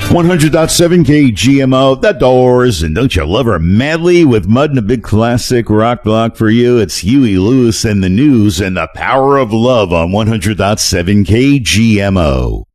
100.7 KGMO, The Doors, and don't you love her madly with Mud and a big classic rock block for you? It's Huey Lewis and the News and the Power of Love on 100.7 KGMO.